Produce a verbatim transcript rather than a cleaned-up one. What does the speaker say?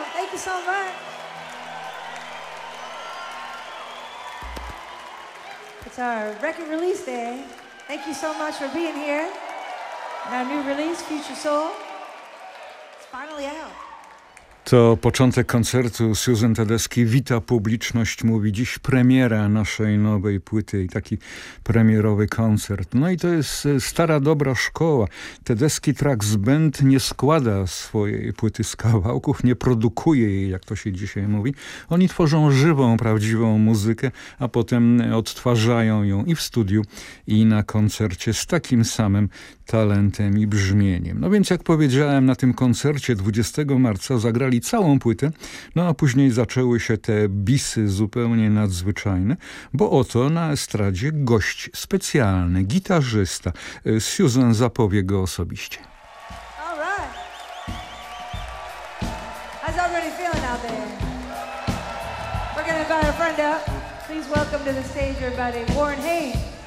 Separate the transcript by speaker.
Speaker 1: Thank you so much. It's our record release day. Thank you so much for being here. And our new release, Future Soul, it's finally out.
Speaker 2: To początek koncertu. Susan Tedeschi wita publiczność, mówi dziś premiera naszej nowej płyty i taki premierowy koncert. No i to jest stara dobra szkoła. Tedeschi Trucks Band nie składa swojej płyty z kawałków, nie produkuje jej, jak to się dzisiaj mówi. Oni tworzą żywą, prawdziwą muzykę, a potem odtwarzają ją i w studiu, i na koncercie z takim samym talentem i brzmieniem. No więc jak powiedziałem, na tym koncercie dwudziestego marca zagrali całą płytę, no a później zaczęły się te bisy zupełnie nadzwyczajne, bo oto na estradzie gość specjalny, gitarzysta. Susan zapowie go osobiście.
Speaker 1: All right. How's everybody feeling out there? We're gonna invite a friend up. Please welcome to the stage everybody, Warren Haynes.